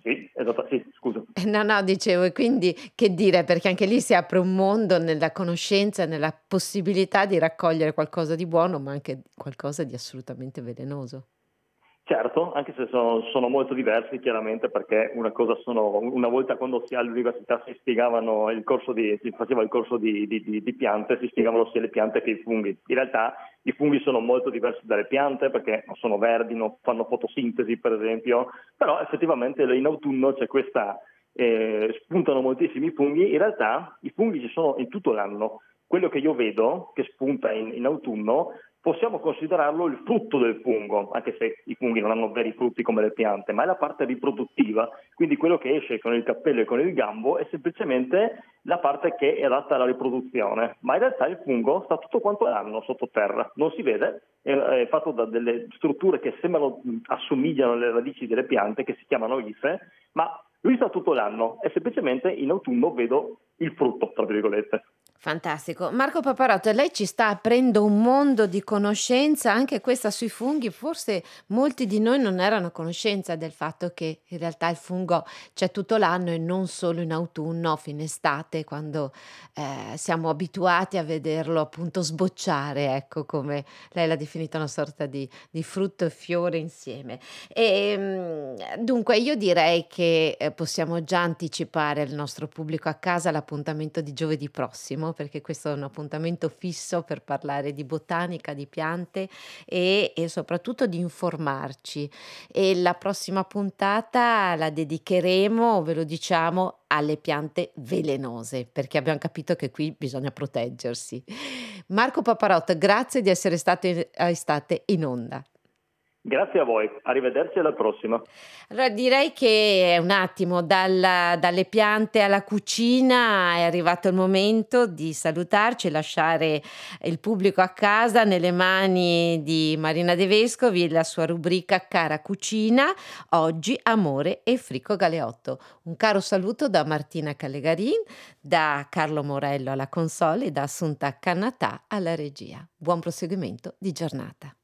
Sì, esatta sì, scusa. No, no, dicevo e quindi che dire, perché anche lì si apre un mondo nella conoscenza, nella possibilità di raccogliere qualcosa di buono, ma anche qualcosa di assolutamente velenoso. Certo, anche se sono molto diversi chiaramente perché una cosa sono una volta quando si all'università si faceva il corso di piante, si spiegavano sia le piante che i funghi. In realtà i funghi sono molto diversi dalle piante perché non sono verdi, non fanno fotosintesi per esempio, però effettivamente in autunno c'è questa spuntano moltissimi funghi. In realtà i funghi ci sono in tutto l'anno. Quello che io vedo che spunta in autunno possiamo considerarlo il frutto del fungo, anche se i funghi non hanno veri frutti come le piante, ma è la parte riproduttiva, quindi quello che esce con il cappello e con il gambo è semplicemente la parte che è adatta alla riproduzione, ma in realtà il fungo sta tutto quanto l'anno sottoterra, non si vede, è fatto da delle strutture che assomigliano alle radici delle piante, che si chiamano ife, ma lui sta tutto l'anno e semplicemente in autunno vedo il frutto, tra virgolette. Fantastico. Marco Paparotto, lei ci sta aprendo un mondo di conoscenza, anche questa sui funghi. Forse molti di noi non erano a conoscenza del fatto che in realtà il fungo c'è tutto l'anno e non solo in autunno o fine estate, quando siamo abituati a vederlo appunto sbocciare, ecco come lei l'ha definito una sorta di frutto e fiore insieme. Dunque io direi che, possiamo già anticipare al nostro pubblico a casa l'appuntamento di giovedì prossimo, perché questo è un appuntamento fisso per parlare di botanica, di piante e soprattutto di informarci. E la prossima puntata la dedicheremo, ve lo diciamo, alle piante velenose, perché abbiam capito che qui bisogna proteggersi. Marco Paparotto, grazie di essere state in onda. Grazie a voi, arrivederci alla prossima. Allora direi che un attimo dalle piante alla cucina è arrivato il momento di salutarci e lasciare il pubblico a casa nelle mani di Marina De Vescovi e la sua rubrica Cara Cucina, oggi amore e frico galeotto. Un caro saluto da Martina Callegarin, da Carlo Morello alla console e da Assunta Cannatà alla regia. Buon proseguimento di giornata.